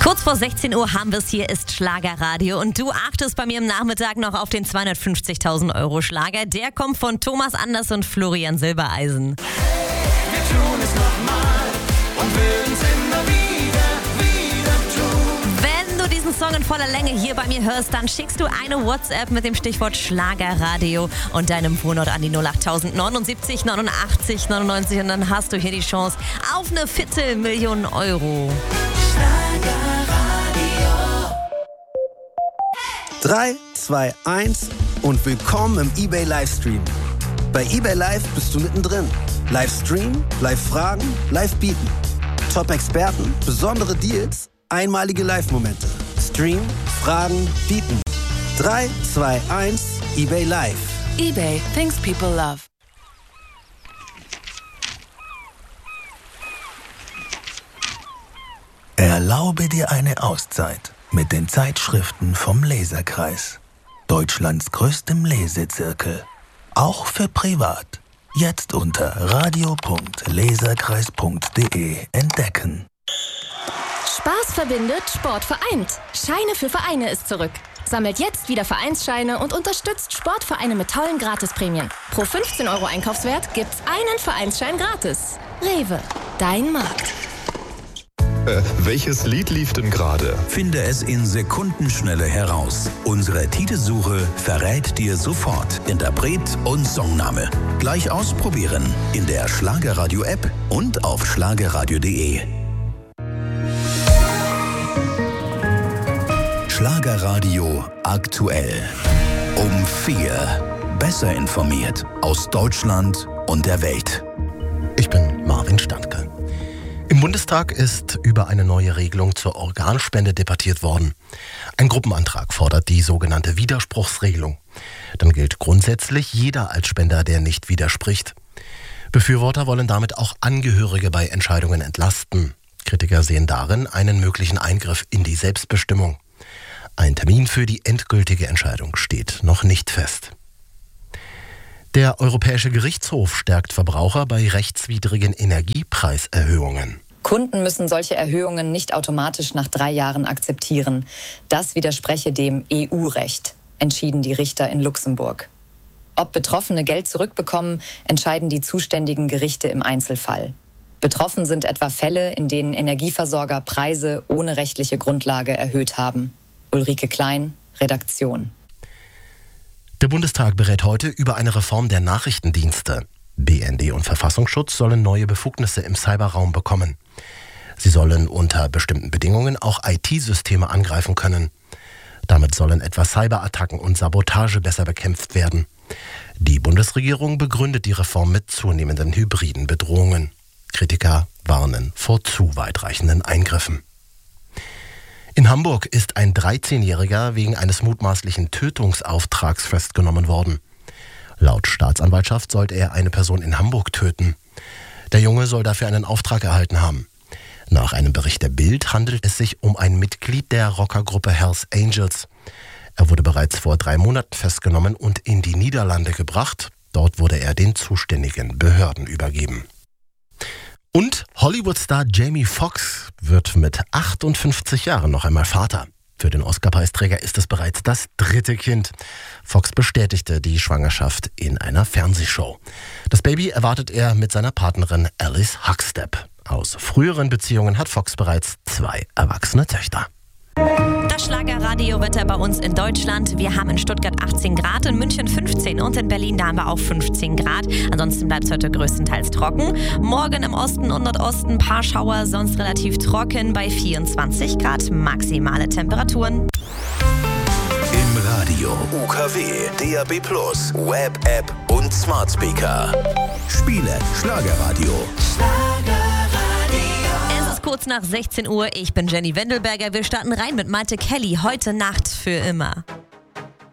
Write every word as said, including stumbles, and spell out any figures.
Kurz vor sechzehn Uhr haben wir es, hier ist Schlagerradio und du achtest bei mir im Nachmittag noch auf den zweihundertfünfzigtausend Euro Schlager. Der kommt von Thomas Anders und Florian Silbereisen. Wir tun es nochmal und würden's immer wieder, wieder tun. Wenn du diesen Song in voller Länge hier bei mir hörst, dann schickst du eine WhatsApp mit dem Stichwort Schlagerradio und deinem Wohnort an die null acht neunundsiebzig neunundachtzig neunundneunzig und dann hast du hier die Chance auf eine Viertelmillion Euro. drei, zwei, eins und willkommen im eBay Livestream. Bei eBay Live bist du mittendrin. Livestream, Live-Fragen, Live-Bieten. Top-Experten, besondere Deals, einmalige Live-Momente. Stream, Fragen, Bieten. drei, zwei, eins, eBay Live. eBay, things people love. Erlaube dir eine Auszeit mit den Zeitschriften vom Leserkreis. Deutschlands größtem Lesezirkel. Auch für privat. Jetzt unter radio punkt leserkreis punkt de entdecken. Spaß verbindet, Sport vereint. Scheine für Vereine ist zurück. Sammelt jetzt wieder Vereinsscheine und unterstützt Sportvereine mit tollen Gratisprämien. Pro fünfzehn Euro Einkaufswert gibt's einen Vereinsschein gratis. Rewe, dein Markt. Äh, welches Lied lief denn gerade? Finde es in Sekundenschnelle heraus. Unsere Titelsuche verrät dir sofort Interpret und Songname. Gleich ausprobieren in der Schlagerradio-App und auf schlagerradio punkt de. Schlagerradio aktuell. Um vier. Besser informiert aus Deutschland und der Welt. Ich bin Marvin Standke. Im Bundestag ist über eine neue Regelung zur Organspende debattiert worden. Ein Gruppenantrag fordert die sogenannte Widerspruchsregelung. Dann gilt grundsätzlich jeder als Spender, der nicht widerspricht. Befürworter wollen damit auch Angehörige bei Entscheidungen entlasten. Kritiker sehen darin einen möglichen Eingriff in die Selbstbestimmung. Ein Termin für die endgültige Entscheidung steht noch nicht fest. Der Europäische Gerichtshof stärkt Verbraucher bei rechtswidrigen Energiepreiserhöhungen. Kunden müssen solche Erhöhungen nicht automatisch nach drei Jahren akzeptieren. Das widerspreche dem E U-Recht, entschieden die Richter in Luxemburg. Ob Betroffene Geld zurückbekommen, entscheiden die zuständigen Gerichte im Einzelfall. Betroffen sind etwa Fälle, in denen Energieversorger Preise ohne rechtliche Grundlage erhöht haben. Ulrike Klein, Redaktion. Der Bundestag berät heute über eine Reform der Nachrichtendienste. B N D und Verfassungsschutz sollen neue Befugnisse im Cyberraum bekommen. Sie sollen unter bestimmten Bedingungen auch I T-Systeme angreifen können. Damit sollen etwa Cyberattacken und Sabotage besser bekämpft werden. Die Bundesregierung begründet die Reform mit zunehmenden hybriden Bedrohungen. Kritiker warnen vor zu weitreichenden Eingriffen. In Hamburg ist ein dreizehnjähriger wegen eines mutmaßlichen Tötungsauftrags festgenommen worden. Laut Staatsanwaltschaft sollte er eine Person in Hamburg töten. Der Junge soll dafür einen Auftrag erhalten haben. Nach einem Bericht der Bild handelt es sich um ein Mitglied der Rockergruppe Hells Angels. Er wurde bereits vor drei Monaten festgenommen und in die Niederlande gebracht. Dort wurde er den zuständigen Behörden übergeben. Und Hollywood-Star Jamie Foxx wird mit achtundfünfzig Jahren noch einmal Vater. Für den Oscar-Preisträger ist es bereits das dritte Kind. Foxx bestätigte die Schwangerschaft in einer Fernsehshow. Das Baby erwartet er mit seiner Partnerin Alice Huckstep. Aus früheren Beziehungen hat Foxx bereits zwei erwachsene Töchter. Das Schlagerradio-Wetter bei uns in Deutschland. Wir haben in Stuttgart achtzehn Grad, in München fünfzehn und in Berlin, da haben wir auch fünfzehn Grad. Ansonsten bleibt es heute größtenteils trocken. Morgen im Osten und Nordosten ein paar Schauer, sonst relativ trocken bei vierundzwanzig Grad. Maximale Temperaturen. Im Radio, U K W, D A B plus, Web, App und Smart Speaker. Spiele Schlagerradio. Kurz nach sechzehn Uhr, ich bin Jenny Wendelberger. Wir starten rein mit Malte Kelly, heute Nacht für immer.